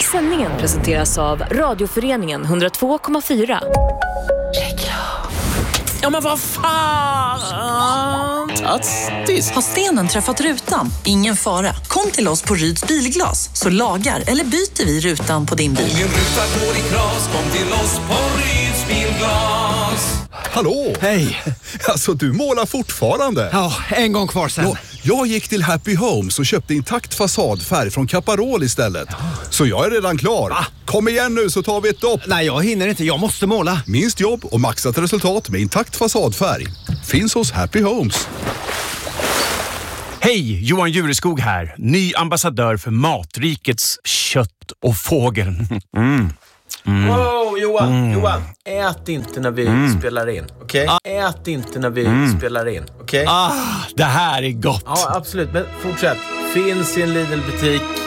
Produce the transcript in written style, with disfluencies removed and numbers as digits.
sändningen presenteras av Radioföreningen 102,4. Ja, men vad fan! Fantastiskt! Har stenen träffat rutan? Ingen fara. Kom till oss på Ryds Bilglas så lagar eller byter vi rutan på din bil. Om din ruta går i kras, kom till oss på Ryds Bilglas. Hallå! Hej! Alltså, du målar fortfarande. Ja, en gång kvar sen. Jag gick till Happy Homes och köpte intakt fasadfärg från Caparol istället. Så jag är redan klar. Va? Kom igen nu så tar vi ett dopp. Nej, jag hinner inte. Jag måste måla. Minst jobb och maxat resultat med intakt fasadfärg. Finns hos Happy Homes. Hej, Johan Jureskog här. Ny ambassadör för Matrikets kött och fågel. Wow, Johan, ät inte när vi spelar in, okej? Ät inte när vi spelar in, okej? Det här är gott. Ja, absolut, men fortsätt. Finns i en Lidl-butik.